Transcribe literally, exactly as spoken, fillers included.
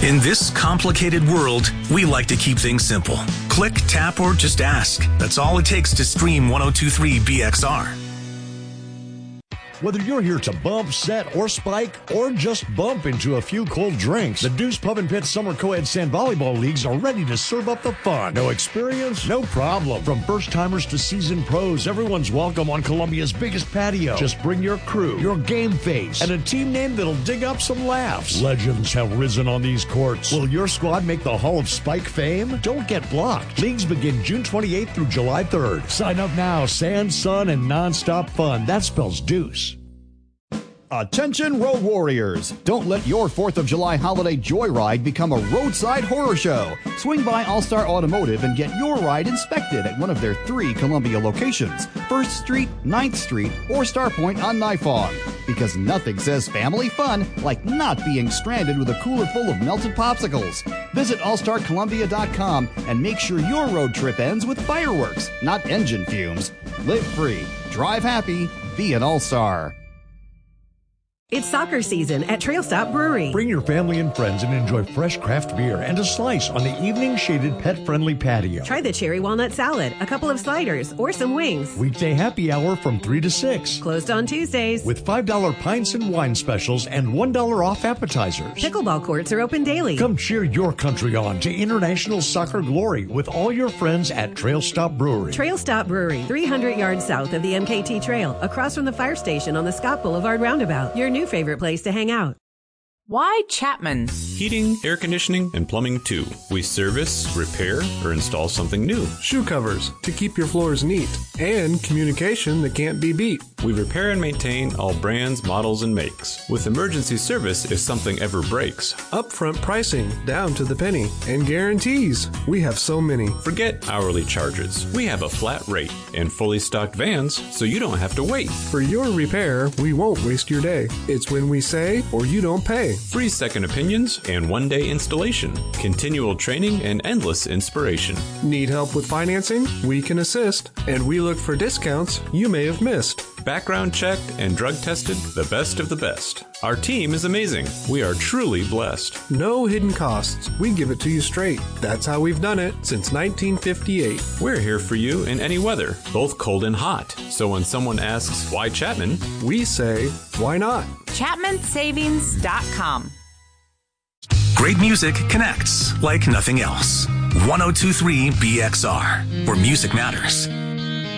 In this complicated world, we like to keep things simple. Click, tap, or just ask. That's all it takes to stream ten twenty-three B X R. Whether you're here to bump, set, or spike, or just bump into a few cold drinks, the Deuce Pub and Pit Summer Co-ed Sand Volleyball Leagues are ready to serve up the fun. No experience? No problem. From first-timers to seasoned pros, everyone's welcome on Columbia's biggest patio. Just bring your crew, your game face, and a team name that'll dig up some laughs. Legends have risen on these courts. Will your squad make the Hall of Spike fame? Don't get blocked. Leagues begin June twenty-eighth through July third. Sign up now. Sand, sun, and nonstop fun. That spells Deuce. Attention road warriors! Don't let your fourth of July holiday joyride become a roadside horror show. Swing by All-Star Automotive and get your ride inspected at one of their three Columbia locations, first Street, ninth Street, or Star Point on Nifong. Because nothing says family fun like not being stranded with a cooler full of melted popsicles. Visit all star columbia dot com and make sure your road trip ends with fireworks, not engine fumes. Live free, drive happy, be an All-Star. It's soccer season at Trail Stop Brewery. Bring your family and friends and enjoy fresh craft beer and a slice on the evening-shaded pet-friendly patio. Try the cherry walnut salad, a couple of sliders, or some wings. Weekday happy hour from three to six. Closed on Tuesdays. With five dollar pints and wine specials and one dollar off appetizers. Pickleball courts are open daily. Come cheer your country on to international soccer glory with all your friends at Trail Stop Brewery. Trail Stop Brewery, three hundred yards south of the M K T Trail, across from the fire station on the Scott Boulevard roundabout. Your new favorite place to hang out. Why Chapman? Heating, air conditioning, and plumbing too. We service, repair, or install something new. Shoe covers to keep your floors neat. And communication that can't be beat. We repair and maintain all brands, models, and makes. With emergency service if something ever breaks. Upfront pricing down to the penny. And guarantees. We have so many. Forget hourly charges. We have a flat rate and fully stocked vans so you don't have to wait. For your repair, we won't waste your day. It's when we say or you don't pay. Free second opinions and one-day installation. Continual training and endless inspiration. Need help with financing? We can assist. And we look for discounts you may have missed. Background checked and drug tested, the best of the best. Our team is amazing. We are truly blessed. No hidden costs. We give it to you straight. That's how we've done it since nineteen fifty-eight. We're here for you in any weather, both cold and hot. So when someone asks, why Chapman? We say, why not? Chapman Savings dot com. Great music connects like nothing else. ten twenty-three B X R, where music matters.